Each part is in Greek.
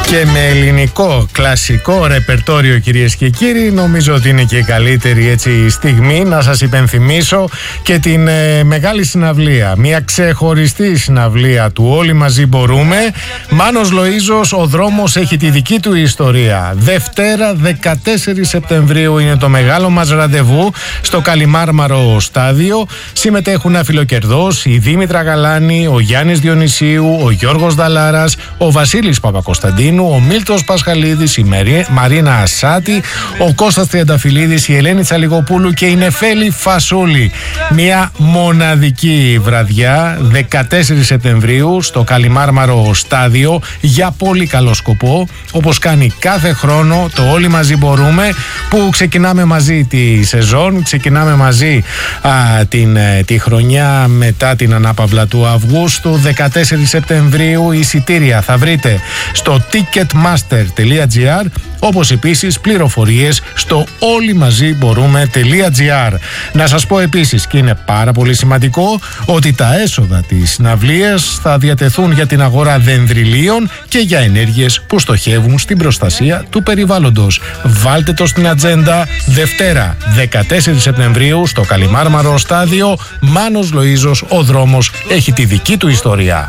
Και με ελληνικό κλασικό ρεπερτόριο, κυρίες και κύριοι, νομίζω ότι είναι και η καλύτερη έτσι στιγμή να σας υπενθυμίσω και την μεγάλη συναυλία, μια ξεχωριστή συναυλία του Όλοι Μαζί Μπορούμε. Μάνος Λοΐζος, ο δρόμος έχει τη δική του ιστορία. Δευτέρα 14 Σεπτεμβρίου είναι το μεγάλο μας ραντεβού στο Καλιμάρμαρο στάδιο. Συμμετέχουν Αφιλοκερδός, η Δήμητρα Γαλάνη, ο Γιάννης Διονυσίου, ο Γιώργος Δαλάρας, ο Βασίλης Παπακοσταντίνου, ο Μίλτος Πασχαλίδης, η Μαρίνα Ασάτη, ο Κώστας Τριανταφυλλίδης, η Ελένη Τσαλιγοπούλου και η Νεφέλη Φασούλη. Μια μοναδική βραδιά 14 Σεπτεμβρίου στο Καλιμάρμαρο στάδιο για πολύ καλό σκοπό, όπως κάνει κάθε χρόνο το Όλοι Μαζί Μπορούμε, που ξεκινάμε μαζί τη σεζόν, ξεκινάμε μαζί τη χρονιά μετά την ανάπαυλα του Αυγούστου. 14 Σεπτεμβρίου εισιτήρια θα βρείτε στο ticketmaster.gr, όπως επίσης πληροφορίες στο όλοιμαζιμπορούμε.gr. Να σας πω επίσης, και είναι πάρα πολύ σημαντικό, ότι τα έσοδα της συναυλίας θα διατεθούν για την αγορά δενδριλίων και για ενέργειες που στοχεύουν στην προστασία του περιβάλλοντος. Βάλτε το στην ατζέντα. Δευτέρα 14 Σεπτεμβρίου στο Καλιμάρμαρο στάδιο. Μάνος Λοΐζος, ο δρόμος έχει τη δική του ιστορία.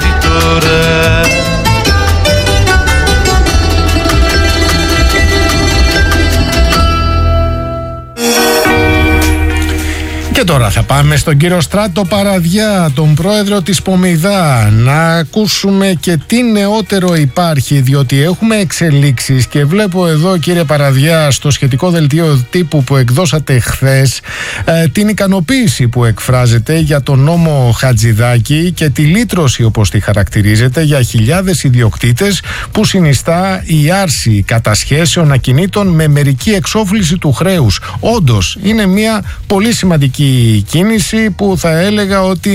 Και τώρα θα πάμε στον κύριο Στράτο Παραδιά, τον πρόεδρο της Πομιδά, να ακούσουμε και τι νεότερο υπάρχει, διότι έχουμε εξελίξεις και βλέπω εδώ, κύριε Παραδιά, στο σχετικό δελτίο τύπου που εκδώσατε χθες, την ικανοποίηση που εκφράζεται για τον νόμο Χατζηδάκη και τη λύτρωση, όπως τη χαρακτηρίζεται, για χιλιάδες ιδιοκτήτες, που συνιστά η άρση κατασχέσεων ακινήτων με μερική εξόφληση του χρέους. Όντως, είναι μια πολύ σημαντική κίνηση που θα έλεγα ότι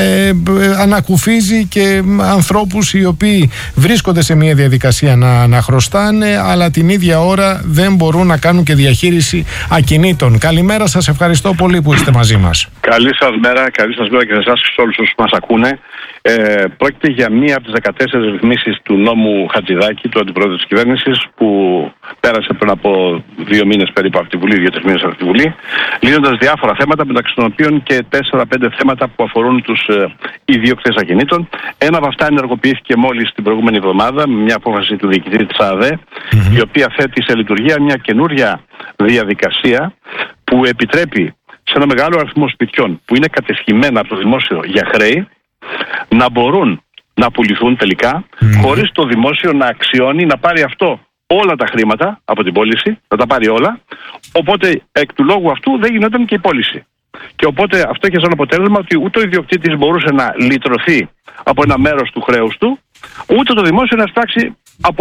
ανακουφίζει και ανθρώπους οι οποίοι βρίσκονται σε μια διαδικασία να χρωστάνε, αλλά την ίδια ώρα δεν μπορούν να κάνουν και διαχείριση ακινήτων. Καλημέρα σας, ευχαριστώ πολύ που είστε μαζί μας. Καλή σας μέρα και σε εσάς και σε όλους όσους μας ακούνε. Πρόκειται για μία από τις 14 ρυθμίσεις του νόμου Χατζηδάκη, του αντιπρόεδρου της κυβέρνησης, που πέρασε πριν από 2 μήνες περίπου από τη Βουλή, 2-3 μήνες από τη Βουλή, λύνοντας διάφορα θέματα, μεταξύ των οποίων και 4-5 θέματα που αφορούν τους ιδιοκτήτες ακινήτων. Ένα από αυτά ενεργοποιήθηκε μόλις την προηγούμενη εβδομάδα με μια απόφαση του διοικητή της ΑΔΕ, η οποία θέτει σε λειτουργία μια καινούρια διαδικασία που επιτρέπει σε ένα μεγάλο αριθμό σπιτιών που είναι κατεσχημένα από το δημόσιο για χρέη να μπορούν να πουληθούν τελικά, χωρίς το δημόσιο να αξιώνει, να πάρει αυτό όλα τα χρήματα από την πώληση, να τα πάρει όλα. Οπότε εκ του λόγου αυτού δεν γινόταν και η πώληση. Και οπότε αυτό είχε σαν αποτέλεσμα ότι ούτε ο ιδιοκτήτης μπορούσε να λυτρωθεί από ένα μέρος του χρέους του, ούτε το δημόσιο να σπράξει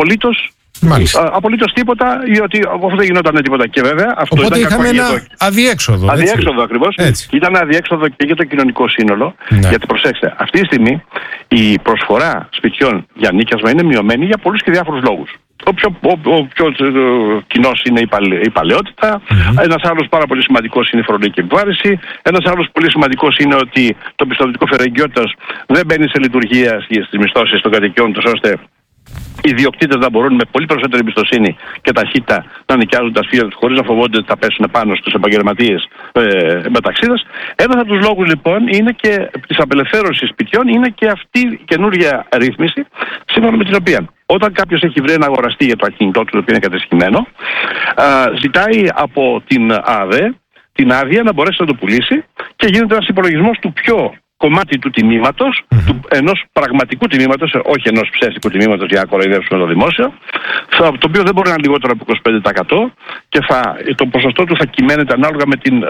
απολύτως τίποτα, γιατί αυτό δεν γινόταν τίποτα. Και βέβαια αυτό οπότε ήταν είχαμε ένα αδιέξοδο. Αδιέξοδο ακριβώς. Ήταν αδιέξοδο και για το κοινωνικό σύνολο. Ναι. Γιατί προσέξτε, αυτή τη στιγμή η προσφορά σπιτιών για νοίκιασμα είναι μειωμένη για πολλούς και διάφορους λόγους. Ο πιο κοινός είναι η παλαιότητα. Ένας άλλος πάρα πολύ σημαντικός είναι η φορολογική επιβάρηση. Ένας άλλος πολύ σημαντικός είναι ότι το πιστωτικό φερεγγιότητας δεν μπαίνει σε λειτουργία στις μισθώσεις των κατοικιών τους, ώστε οι ιδιοκτήτες να μπορούν με πολύ περισσότερη εμπιστοσύνη και ταχύτητα να νοικιάζουν τα σπίτια τους χωρίς να φοβόνται ότι θα πέσουν πάνω στους επαγγελματίες μεταξύδες. Ένας από τους λόγους λοιπόν είναι και της απελευθέρωσης σπιτιών είναι και αυτή η καινούργια ρύθμιση, σύμφωνα με την οποία όταν κάποιος έχει βρει ένα αγοραστή για το ακίνητό του, το οποίο είναι κατεσχημένο, ζητάει από την ΑΔΕ την άδεια να μπορέσει να το πουλήσει και γίνεται ένας υπολογισμός του πιο κομμάτι του τιμήματος, ενός πραγματικού τιμήματος, όχι ενός ψεύτικου τιμήματος για να κοροϊδεύσουμε το δημόσιο, το οποίο δεν μπορεί να είναι λιγότερο από 25% και το ποσοστό του θα κυμαίνεται ανάλογα με την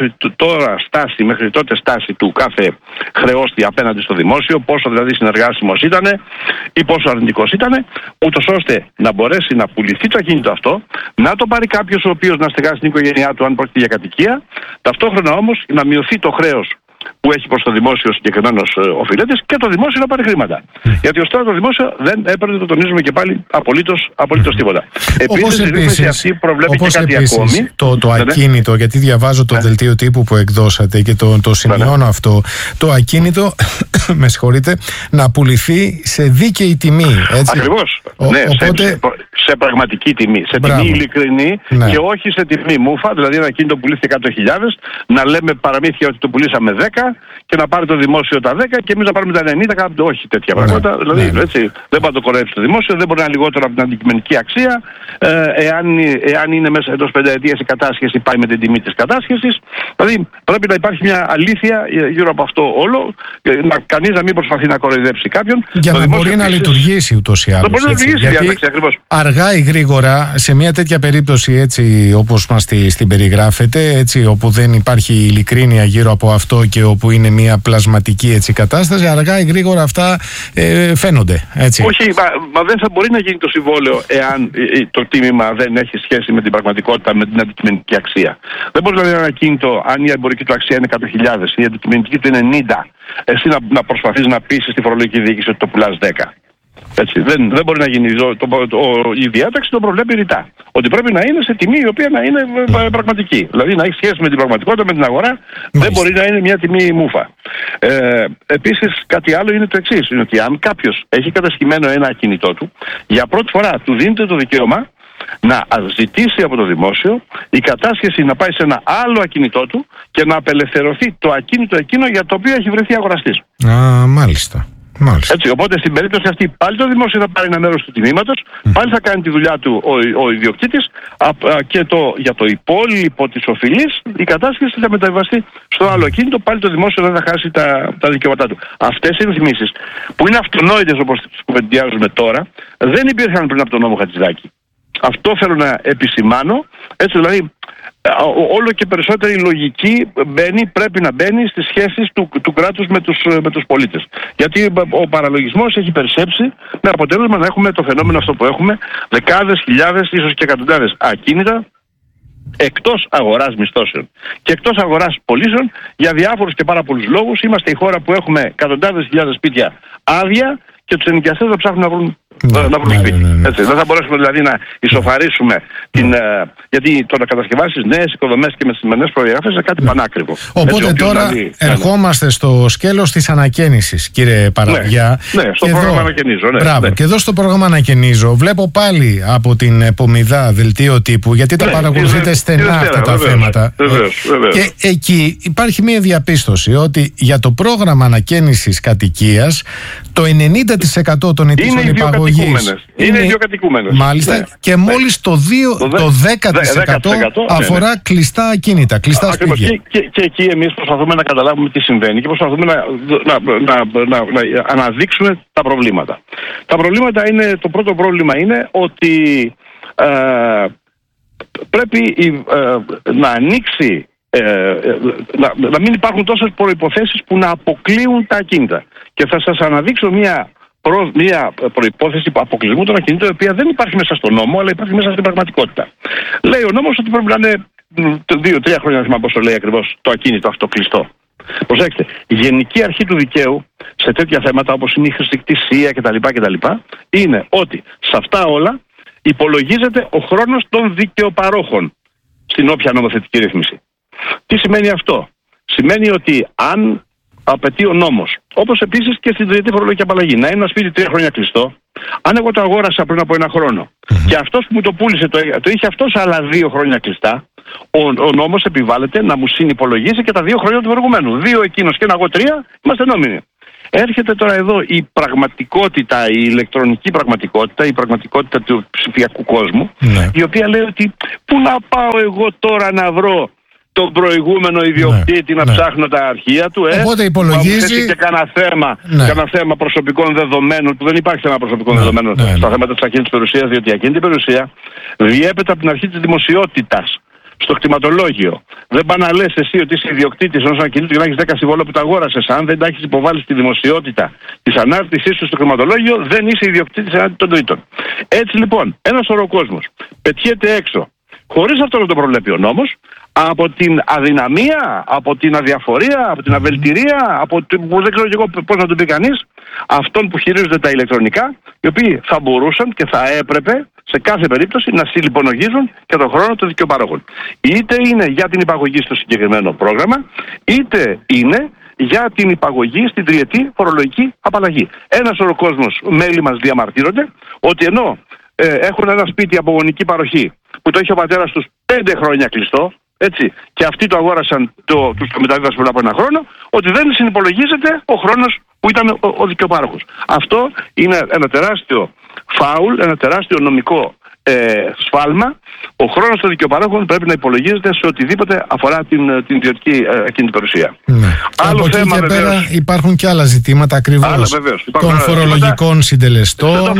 μέχρι τότε στάση του κάθε χρεώστη απέναντι στο δημόσιο, πόσο δηλαδή συνεργάσιμος ήταν ή πόσο αρνητικός ήταν, ούτως ώστε να μπορέσει να πουληθεί το ακίνητο αυτό, να το πάρει κάποιος ο οποίος να στεγάσει την οικογένειά του αν πρόκειται για κατοικία, ταυτόχρονα όμως να μειωθεί το χρέος που έχει προς το δημόσιο συγκεκριμένος οφειλέτης και το δημόσιο να πάρει χρήματα. Γιατί ως τώρα το δημόσιο δεν έπαιρνε, το τονίζουμε και πάλι, απολύτως τίποτα. Επίσης η ρύθμιση αυτή προβλέπει και κάτι ακόμη. Το ακίνητο, γιατί διαβάζω το δελτίο τύπου που εκδώσατε και το σημειώνω αυτό. Το ακίνητο, με συγχωρείτε, να πουληθεί σε δίκαιη τιμή. Ακριβώς. Οπότε... σε πραγματική τιμή. Σε τιμή ειλικρινή και όχι σε τιμή μούφα. Δηλαδή ένα ακίνητο πουλήθηκε 100.000, να λέμε παραμύθια ότι το πουλήσαμε 10 και να πάρει το δημόσιο τα 10 και εμείς να πάρουμε τα 90. Όχι τέτοια πράγματα. Δηλαδή έτσι, δεν μπορεί να το κορεύσει το δημόσιο, δεν μπορεί να είναι λιγότερο από την αντικειμενική αξία. Εάν είναι μέσα εντός 5 ετίας η κατάσχεση, πάει με την τιμή της κατάσχεσης. Δηλαδή πρέπει να υπάρχει μια αλήθεια γύρω από αυτό όλο. Κανείς να μην προσπαθεί να κοροϊδέψει κάποιον. Για να μπορεί να λειτουργήσει ούτως ή άλλως. Να μπορεί να λειτουργήσει η διάταξη, ακριβώς. Αργά ή γρήγορα, σε μια τέτοια περίπτωση έτσι όπως μας την περιγράφετε, έτσι, όπου δεν υπάρχει ειλικρίνεια γύρω από αυτό και όπου είναι μια πλασματική έτσι, κατάσταση, αργά ή γρήγορα αυτά φαίνονται. Έτσι. Όχι, μα δεν θα μπορεί να γίνει το συμβόλαιο εάν το τίμημα δεν έχει σχέση με την πραγματικότητα, με την αντικειμενική αξία. Δεν μπορεί να είναι ένα ακίνητο, αν η εμπορική του αξία είναι 100.000, η αντικειμενική του είναι 90, εσύ να προσπαθείς να πείσεις τη φορολογική διοίκηση ότι το πουλάς 10. Έτσι, δεν μπορεί να γίνει. Η διάταξη το προβλέπει ρητά. Ότι πρέπει να είναι σε τιμή η οποία να είναι πραγματική. Δηλαδή να έχει σχέση με την πραγματικότητα, με την αγορά. Δεν μπορεί να είναι μια τιμή μούφα. Επίσης, κάτι άλλο είναι το εξής. Είναι ότι αν κάποιος έχει κατασκευμένο ένα ακίνητό του, για πρώτη φορά του δίνεται το δικαίωμα να ζητήσει από το δημόσιο η κατάσχεση να πάει σε ένα άλλο ακίνητό του και να απελευθερωθεί το ακίνητο εκείνο για το οποίο έχει βρεθεί αγοραστής. Μάλιστα. Έτσι, οπότε στην περίπτωση αυτή πάλι το δημόσιο θα πάρει ένα μέρος του τιμήματος, πάλι θα κάνει τη δουλειά του ο ιδιοκτήτης και για το υπόλοιπο της οφειλής η κατάσχεση θα μεταβιβαστεί στο άλλο ακίνητο, πάλι το δημόσιο δεν θα χάσει τα δικαιώματά του. Αυτές οι ρυθμίσεις που είναι αυτονόητες όπως τις κουβεντιάζουμε τώρα δεν υπήρχαν πριν από τον νόμο Χατζηδάκη. Αυτό θέλω να επισημάνω, έτσι δηλαδή. Όλο και περισσότερη λογική πρέπει να μπαίνει στις σχέσεις του κράτους με τους πολίτες. Γιατί ο παραλογισμός έχει περισσέψει με αποτέλεσμα να έχουμε το φαινόμενο αυτό που έχουμε, δεκάδες, χιλιάδες, ίσως και εκατοντάδες ακίνητα εκτός αγοράς μισθώσεων και εκτός αγοράς πωλήσεων για διάφορους και πάρα πολλούς λόγους. Είμαστε η χώρα που έχουμε εκατοντάδες χιλιάδες σπίτια άδεια και τους ενοικιαστές θα ψάχνουν να βρουν σπίτι. Έτσι, δεν θα μπορέσουμε δηλαδή να ισοφαρίσουμε γιατί το να κατασκευάσεις νέες οικοδομές και με τις σημερινές προδιαγραφές είναι κάτι πανάκριβο. Οπότε τώρα ερχόμαστε στο σκέλος της ανακαίνησης, κύριε Παραβιά. Ναι, στο πρόγραμμα Ανακαινίζω. Μπράβο. Και εδώ στο πρόγραμμα Ανακαινίζω βλέπω πάλι από την Επομιδά δελτίο τύπου, γιατί τα παρακολουθείτε στενά αυτά τα θέματα. Και εκεί υπάρχει μια διαπίστωση ότι για το πρόγραμμα ανακαίνησης κατοικίας το 90% των αιτήσεων υπαγωγής είναι ιδιοκατοικούμενες. Μάλιστα. Και μόλις το 10% αφορά κλειστά ακίνητα, κλειστά σπίτια. Και εκεί εμείς προσπαθούμε να καταλάβουμε τι συμβαίνει και προσπαθούμε να αναδείξουμε τα προβλήματα. Τα προβλήματα είναι, το πρώτο πρόβλημα είναι ότι πρέπει να ανοίξει, να μην υπάρχουν τόσες προϋποθέσεις που να αποκλείουν τα ακίνητα. Και θα σας αναδείξω μια προϋπόθεση αποκλεισμού των ακινήτων, η οποία δεν υπάρχει μέσα στο νόμο, αλλά υπάρχει μέσα στην πραγματικότητα. Λέει ο νόμος ότι πρέπει να είναι 2-3 χρόνια, δεν θυμάμαι πόσο λέει ακριβώς, το ακίνητο αυτό κλειστό. Προσέξτε, η γενική αρχή του δικαίου σε τέτοια θέματα όπως είναι η χρηστικτησία κτλ. Είναι ότι σε αυτά όλα υπολογίζεται ο χρόνος των δικαιοπαρόχων στην όποια νομοθετική ρύθμιση. Τι σημαίνει αυτό? Σημαίνει ότι αν απαιτεί ο νόμος, όπως επίσης και στην τριετή φορολογική απαλλαγή, να είναι ένα σπίτι 3 χρόνια κλειστό, αν εγώ το αγόρασα πριν από 1 χρόνο και αυτός που μου το πούλησε το είχε αυτός άλλα 2 χρόνια κλειστά, ο νόμος επιβάλλεται να μου συνυπολογίσει και τα 2 χρόνια του προηγουμένου. 2 εκείνος και 1 εγώ 3, είμαστε νόμιμοι. Έρχεται τώρα εδώ η πραγματικότητα, η ηλεκτρονική πραγματικότητα, η πραγματικότητα του ψηφιακού κόσμου, η οποία λέει ότι πού να πάω εγώ τώρα να βρω τον προηγούμενο ιδιοκτήτη να ψάχνω τα αρχεία του, Οπότε υπολογίζει και κανένα θέμα προσωπικών δεδομένων, που δεν υπάρχει θέμα προσωπικών δεδομένων στα θέματα της ακίνητης περιουσίας, διότι η ακίνητη περιουσία διέπεται από την αρχή της δημοσιότητας στο κτηματολόγιο. Δεν πάνε να λες εσύ ότι είσαι ιδιοκτήτης ενός ακινήτου και να έχεις 10 συμβόλαια που τα αγόρασες. Αν δεν τα έχεις υποβάλει στη δημοσιότητα της ανάρτησής σου στο κτηματολόγιο, δεν είσαι ιδιοκτήτης εναντί των τρίτων. Έτσι λοιπόν, ένας σωρό κόσμος πετιέται έξω, χωρίς αυτό να το προβλέπει ο νόμος, Από την αδυναμία, από την αδιαφορία, από την αβελτηρία, δεν ξέρω και εγώ πώς να το πει κανείς, αυτών που χειρίζονται τα ηλεκτρονικά, οι οποίοι θα μπορούσαν και θα έπρεπε σε κάθε περίπτωση να συλληπονογίζουν και τον χρόνο των δικαιοπαρόχων. Είτε είναι για την υπαγωγή στο συγκεκριμένο πρόγραμμα, είτε είναι για την υπαγωγή στην τριετή φορολογική απαλλαγή. Ένας ο κόσμος, μέλη μας διαμαρτύρονται, ότι ενώ έχουν ένα σπίτι από γονική παροχή που το είχε ο πατέρας τους 5 χρόνια κλειστό, έτσι, και αυτοί το αγόρασαν, τους το μεταβίβασαν πριν από ένα χρόνο, ότι δεν συνυπολογίζεται ο χρόνος που ήταν ο δικαιοπάροχος. Αυτό είναι ένα τεράστιο φάουλ, ένα τεράστιο νομικό σφάλμα. Ο χρόνος των δικαιοπαρόχων πρέπει να υπολογίζεται σε οτιδήποτε αφορά την ιδιωτική εκείνη περιουσία. Ναι. Από εκεί και πέρα υπάρχουν και άλλα ζητήματα ακριβώς των φορολογικών συντελεστών,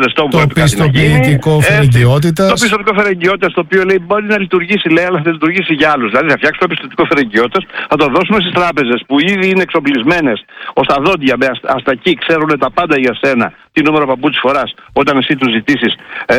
το πιστοποιητικό φερεγγιότητας. Το πιστοποιητικό φερεγγιότητας, το οποίο λέει μπορεί να λειτουργήσει, λέει, αλλά θα λειτουργήσει για άλλους. Δηλαδή θα φτιάξουμε το πιστοποιητικό φερεγγιότητας, θα το δώσουμε στις τράπεζες που ήδη είναι εξοπλισμένες ως τα δόντια με αστακή, ξέρουν τα πάντα για σένα, τι νούμερο παπούτσι φοράς όταν εσύ τους ζητήσεις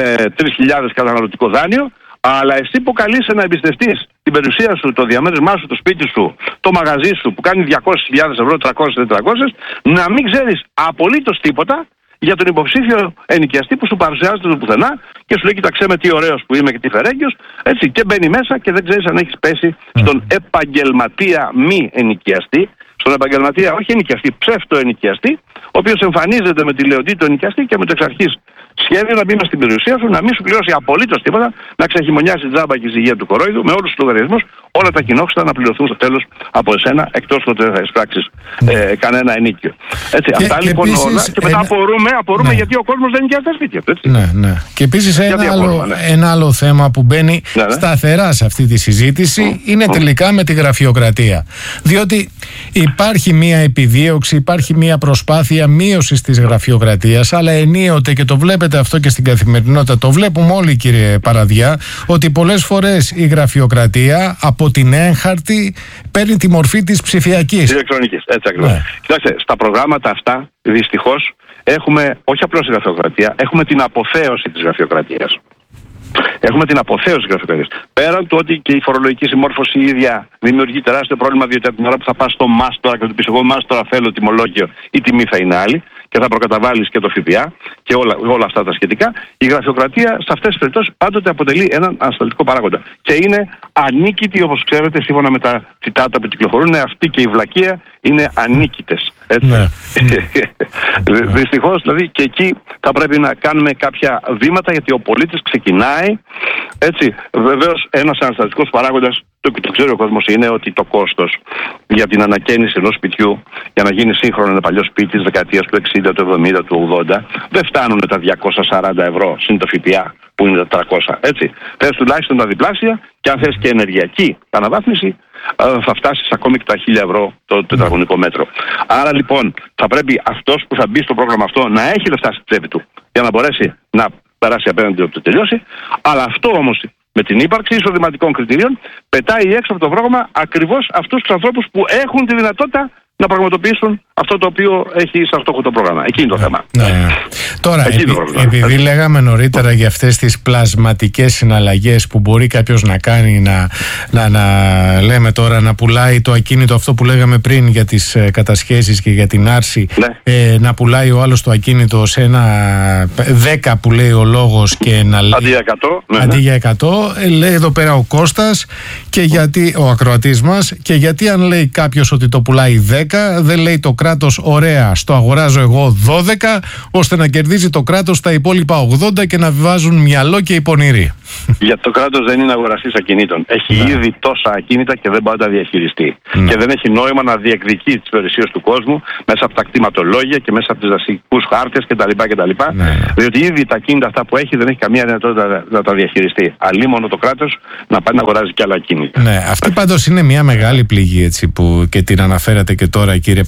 3.000 καταναλωτικό δάνειο, αλλά εσύ που καλείσαι να εμπιστευτείς την περιουσία σου, το διαμέρισμά σου, το σπίτι σου, το μαγαζί σου που κάνει 200.000 ευρώ, 300-400, να μην ξέρεις απολύτως τίποτα για τον υποψήφιο ενοικιαστή που σου παρουσιάζεται το πουθενά και σου λέει κοιτάξτε με τι ωραίος που είμαι και τι φερέγγιος, έτσι, και μπαίνει μέσα και δεν ξέρεις αν έχεις πέσει στον επαγγελματία μη ενοικιαστή, στον επαγγελματία όχι ενοικιαστή, ψεύτο ενοικιαστή, ο οποίος εμφανίζεται με τη λεοντή του ενοικιαστή και με το εξ αρχής σχέδιο να μπει μες στην περιουσία σου, να μην σου πληρώσει απολύτως τίποτα, να ξεχειμονιάσει τζάμπα και ζυγεία του κορόιδου με όλους τους λογαριασμούς, όλα τα κοινόχρηστα να πληρωθούν στο τέλος από εσένα, εκτός ότι δεν θα εισπράξεις κανένα ενίκιο. Έτσι, και, αυτά και λοιπόν επίσης, όλα. Και μετά απορούμε γιατί ο κόσμος δεν νοικιάζει τα σπίτια του. Ναι. Και επίσης ένα άλλο θέμα που μπαίνει σταθερά σε αυτή τη συζήτηση είναι τελικά με τη γραφειοκρατία. Διότι υπάρχει μία επιδίωξη, υπάρχει μία προσπάθεια μείωσης της γραφειοκρατίας, αλλά ενίοτε, και το βλέπετε αυτό και στην καθημερινότητα, το βλέπουμε όλοι, κύριε Παραδιά, ότι πολλές φορές η γραφειοκρατία από την έγχαρτη παίρνει τη μορφή της ψηφιακής. Ηλεκτρονικής, έτσι ακριβώς. Ναι. Κοιτάξτε, στα προγράμματα αυτά δυστυχώς έχουμε όχι απλώς τη γραφειοκρατία, έχουμε την αποθέωση της γραφειοκρατίας. Έχουμε την αποθέωση της γραφειοκρατίας. Πέραν του ότι και η φορολογική συμμόρφωση η ίδια δημιουργεί τεράστιο πρόβλημα, διότι από την ώρα που θα πας στο μάστορα και του πεις εγώ μάστορα θέλω τιμολόγιο, η τιμή θα είναι άλλη και θα προκαταβάλεις και το ΦΠΑ και όλα αυτά τα σχετικά. Η γραφειοκρατία σε αυτές τις περιπτώσεις πάντοτε αποτελεί έναν ανασταλτικό παράγοντα. Και είναι ανίκητη, όπως ξέρετε, σύμφωνα με τα τσιτάτα που κυκλοφορούν, αυτή και η βλακεία είναι ανίκητες. Ναι. Δυστυχώς, δηλαδή, και εκεί θα πρέπει να κάνουμε κάποια βήματα, γιατί ο πολίτης ξεκινάει, έτσι, βεβαίως ένας ανασταλτικός παράγοντας, το ξέρει ο κόσμος, είναι ότι το κόστος για την ανακαίνιση ενός σπιτιού, για να γίνει σύγχρονο ένα παλιό σπίτι της δεκαετίας του 60, του 70, του 80, δεν φτάνουν τα 240 ευρώ συν το ΦΠΑ που είναι τα 300, έτσι. Θες τουλάχιστον τα διπλάσια και αν θες και ενεργειακή αναβάθμιση, θα φτάσεις ακόμη και τα 1.000 ευρώ το τετραγωνικό μέτρο. Άρα λοιπόν θα πρέπει αυτός που θα μπει στο πρόγραμμα αυτό να έχει λεφτά στη τσέπη του για να μπορέσει να περάσει απέναντι όπου το τελειώσει, αλλά αυτό όμως με την ύπαρξη εισοδηματικών κριτηρίων πετάει έξω από το πρόγραμμα ακριβώς αυτούς τους ανθρώπους που έχουν τη δυνατότητα να πραγματοποιήσουν αυτό το οποίο έχει σαν στόχο το πρόγραμμα. Εκεί είναι το θέμα. Τώρα, επειδή λέγαμε νωρίτερα για αυτές τις πλασματικές συναλλαγές που μπορεί κάποιος να κάνει, να λέμε τώρα, να πουλάει το ακίνητο, αυτό που λέγαμε πριν για τις κατασχέσεις και για την άρση, να πουλάει ο άλλος το ακίνητο σε ένα 10 που λέει ο λόγος και να λέει αντί για 100, λέει εδώ πέρα ο Κώστας και γιατί ο ακροατής μας, και γιατί αν λέει κάποιος ότι το πουλάει 10, δεν λέει το κράτος ωραία, στο αγοράζω εγώ 12, ώστε να κερδίζει το κράτος τα υπόλοιπα 80 και να βάζουν μυαλό και υπονηρή. Γιατί το κράτος δεν είναι αγοραστής ακινήτων. Έχει ήδη τόσα ακίνητα και δεν μπορεί να τα διαχειριστεί. Και δεν έχει νόημα να διεκδικεί τις περιουσίες του κόσμου μέσα από τα κτηματολόγια και μέσα από τους δασικούς χάρτες κτλ. Διότι ήδη τα ακίνητα αυτά που έχει δεν έχει καμία δυνατότητα να τα διαχειριστεί. Αλλήμωνο το κράτος να πάει να αγοράζει και άλλα ακίνητα. Ναι, αυτή πάντως είναι μια μεγάλη πληγή, έτσι, που και την αναφέρατε και τώρα, κύριε Παραδιά,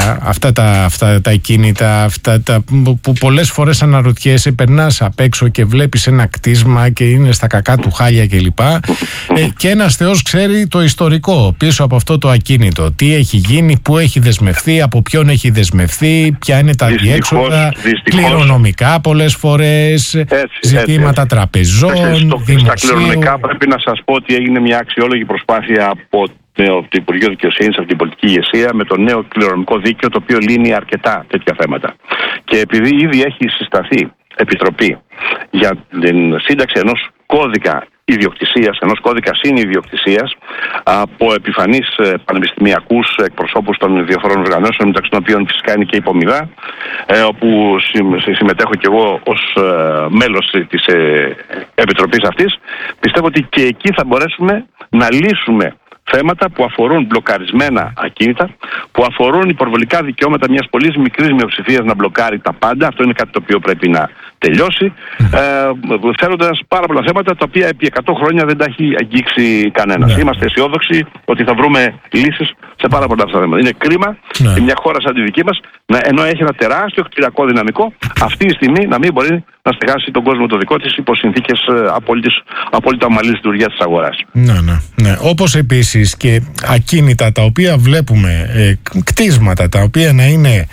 Παραλία, αυτά τα ακίνητα, που πολλές φορές αναρωτιέσαι, περνάς απ' έξω και βλέπεις ένα κτίσμα και είναι στα κακά του χάλια κλπ. Και ένας Θεός ξέρει το ιστορικό πίσω από αυτό το ακίνητο. Τι έχει γίνει, πού έχει δεσμευθεί, από ποιον έχει δεσμευθεί, ποια είναι τα διέξοδα, κληρονομικά πολλές φορές, ζητήματα τραπεζών, δημοσίων. Στα κληρονομικά πρέπει να σας πω ότι έγινε μια αξιόλογη προσπάθεια από το Υπουργείο Δικαιοσύνης, από την πολιτική ηγεσία, με το νέο κληρονομικό δίκαιο, το οποίο λύνει αρκετά τέτοια θέματα. Και επειδή ήδη έχει συσταθεί επιτροπή για την σύνταξη ενός κώδικα ιδιοκτησίας, ενός κώδικα συνειδιοκτησίας από επιφανείς πανεπιστημιακούς εκπροσώπους των διαφορών οργανώσεων, μεταξύ των οποίων φυσικά είναι και η Πομιδά, όπου συμμετέχω και εγώ ως μέλος της επιτροπής αυτής, πιστεύω ότι και εκεί θα μπορέσουμε να λύσουμε θέματα που αφορούν μπλοκαρισμένα ακίνητα, που αφορούν υπερβολικά δικαιώματα μιας πολύ μικρής μειοψηφίας να μπλοκάρει τα πάντα. Αυτό είναι κάτι το οποίο πρέπει να τελειώσει, φέροντας πάρα πολλά θέματα τα οποία επί 100 χρόνια δεν τα έχει αγγίξει κανένας. Είμαστε αισιόδοξοι ότι θα βρούμε λύσεις σε πάρα πολλά αυτά τα θέματα. Είναι κρίμα και μια χώρα σαν τη δική μας, ενώ έχει ένα τεράστιο κτηριακό δυναμικό, αυτή τη στιγμή να μην μπορεί να στεγάσει τον κόσμο το δικό της υπό συνθήκες απόλυτα ομαλής λειτουργίας της αγοράς. Ναι. Όπως επίσης και ακίνητα τα οποία βλέπουμε, κτίσματα τα οποία να είναι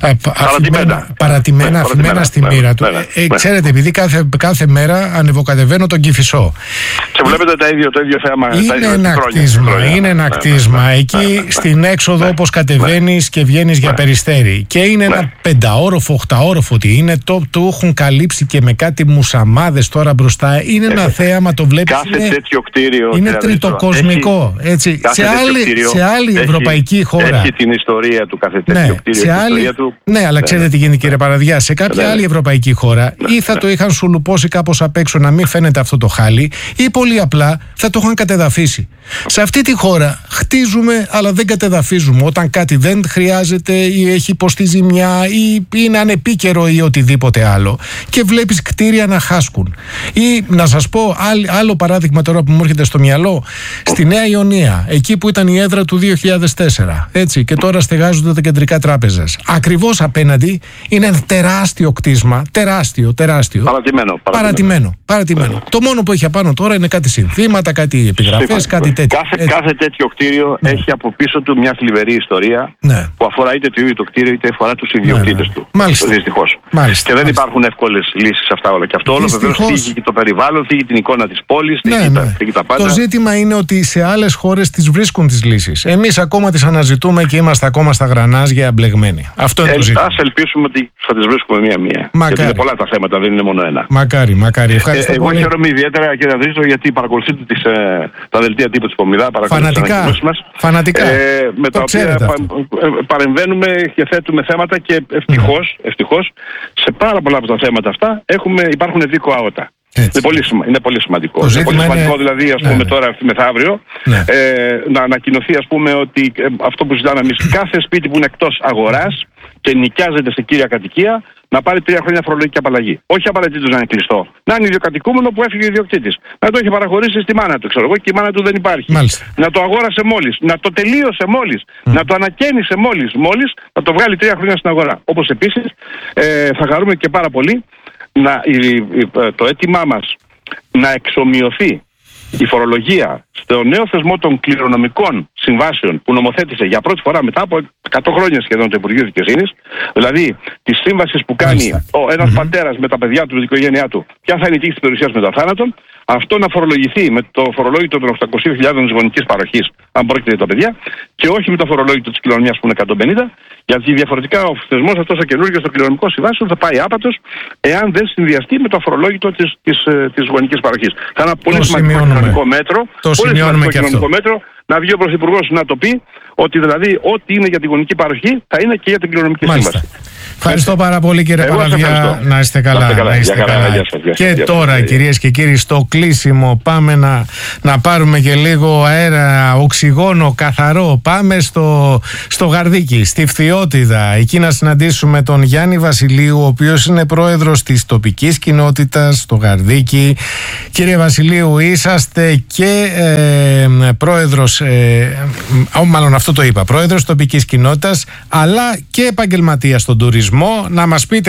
παρατημένα, αφημένα στη μοίρα του. Ξέρετε, επειδή κάθε μέρα ανεβοκατεβαίνω τον Κηφισό. Και βλέπετε το ίδιο θέμα. Είναι ένα κτίσμα εκεί στην έξοδο, όπως κατεβαίνεις και βγαίνεις για Περιστέρι. Και είναι ένα 5όροφο, 8όροφο, τι είναι, το έχουν καλύψει και με κάτι μουσαμάδες τώρα μπροστά. Είναι ένα θέαμα, το βλέπεις. Κάθε τέτοιο κτίριο είναι τριτοκοσμικό. Έτσι. Σε άλλη ευρωπαϊκή χώρα. Έχει την ιστορία του κάθε τέτοιο κτίριο. Ναι, αλλά ξέρετε τι γίνεται, κύριε Παραδιά. Σε κάποια άλλη ευρωπαϊκή χώρα ή θα το είχαν σουλουπώσει κάπως απ' έξω να μην φαίνεται αυτό το χάλι, ή πολύ απλά θα το είχαν κατεδαφίσει. Σε αυτή τη χώρα χτίζουμε, αλλά δεν κατεδαφίζουμε. Όταν κάτι δεν χρειάζεται ή έχει υποστεί ζημιά ή είναι ανεπίκαιρο ή οτιδήποτε άλλο, και βλέπεις κτίρια να χάσκουν. Ή να σας πω άλλο παράδειγμα τώρα που μου έρχεται στο μυαλό, στη Νέα Ιωνία, εκεί που ήταν η έδρα του 2004, έτσι, και τώρα στεγάζονται τα κεντρικά τράπεζας. Ακριβώς απέναντι είναι ένα τεράστιο κτίσμα, τεράστιο. Παρατημένο. Το μόνο που έχει απάνω τώρα είναι κάτι συνθήματα, κάτι επιγραφές, κάτι τέτοιο. Κάθε τέτοιο κτίριο έχει από πίσω του μια θλιβερή ιστορία που αφορά είτε το ίδιο το κτίριο είτε αφορά τους ιδιοκτήτες του. Δυστυχώς. Και δεν υπάρχουν εύκολες λύσεις σε αυτά όλα. Και αυτό όλο βεβαίως θίγει και το περιβάλλον, θίγει την εικόνα της πόλης, θίγει τα πάντα. Το ζήτημα είναι ότι σε άλλες χώρες τις βρίσκουν τις λύσεις. Εμείς ακόμα τις αναζητούμε και είμαστε ακόμα στα γρανάζια εμπλεγμένοι. Αυτό είναι το ζήτημα. Ας ελπίσουμε ότι θα τις βρίσκουμε μία-μία. Γιατί είναι πολλά τα θέματα, δεν είναι μόνο ένα. Μακάρι. Ευχαριστώ εγώ χαίρομαι ιδιαίτερα, κύριε Ανδρίτο, γιατί παρακολουθείτε τα δελτία τύπου της Πομιδά, φανατικά. Με τα οποία παρεμβαίνουμε και θέτουμε θέματα και ευτυχώς σε πάρα πολλά από τα θέματα αυτά υπάρχουν δίκο άοτα. Είναι πολύ σημαντικό. Είναι πολύ σημαντικό δηλαδή, ας πούμε, τώρα μεθαύριο να ανακοινωθεί, ας πούμε, ότι αυτό που ζητάμε εμείς, κάθε σπίτι που είναι εκτός αγοράς και νοικιάζεται σε κύρια κατοικία, να πάρει 3 χρόνια φορολογική απαλλαγή. Όχι απαραίτητος να είναι κλειστό. Να είναι ιδιοκατοικούμενο που έφυγε ο ιδιοκτήτης. Να το έχει παραχωρήσει στη μάνα του, ξέρω εγώ, και η μάνα του δεν υπάρχει. Μάλιστα. Να το αγόρασε μόλις. Να το τελείωσε μόλις. Να το ανακαίνισε μόλις. Να το βγάλει 3 χρόνια στην αγορά. Όπως επίσης θα χαρούμε και πάρα πολύ το αίτημά μας να εξομοιωθεί η φορολογία στο νέο θεσμό των κληρονομικών συμβάσεων που νομοθέτησε για πρώτη φορά μετά από 100 χρόνια σχεδόν το Υπουργείο Δικαιοσύνης, δηλαδή τη σύμβαση που κάνει ένας πατέρας με τα παιδιά του, με την οικογένειά του, ποια θα είναι η τύχη της περιουσίας μετά θάνατον, αυτό να φορολογηθεί με το φορολόγητο των 800.000 της γονικής παροχής, αν πρόκειται για τα παιδιά, και όχι με το φορολόγητο της κληρονομιάς που είναι 150, γιατί διαφορετικά ο θεσμός αυτός ο καινούργιος των κληρονομικών συμβάσεων θα πάει άπατος εάν δεν συνδυαστεί με το φορολόγητο της γονικής παροχής. Θα είναι ένα πολύ σημαντικό κοινωνικό μέτρο. Μέτρο να βγει ο Πρωθυπουργός να το πει, ότι δηλαδή ό,τι είναι για τη γονική παροχή θα είναι και για την κληρονομική σύμβαση. Ευχαριστώ πάρα πολύ, κύριε Παραδιά. Να είστε καλά. Και τώρα, κυρίες και κύριοι, στο κλείσιμο πάμε να πάρουμε και λίγο αέρα, οξυγόνο καθαρό. Πάμε στο Γαρδίκι, στη Φθιώτιδα. Εκεί να συναντήσουμε τον Γιάννη Βασιλείου, ο οποίος είναι πρόεδρος της τοπικής κοινότητας στο Γαρδίκι. Κύριε Βασιλείου, είσαστε και πρόεδρος μάλλον αυτό το είπα, πρόεδρος τοπικής κοινότητας, αλλά και επαγγελματίας στον τουρισμό, να μας πείτε